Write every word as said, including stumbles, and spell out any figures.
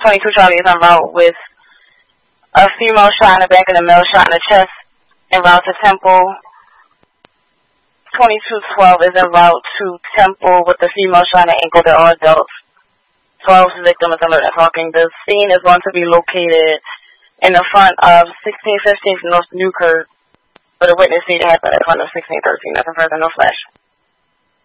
twenty-two Charlie is en route with a female shot in the back and a male shot in the chest en route to Temple. twenty-two twelve is en route to Temple with the female shot in the ankle. They're all adults. twelve victims alert and talking. The scene is going to be located in the front of sixteen fifteen North Newkirk, but a witness seat happened in front of sixteen thirteen. Nothing further, no flash.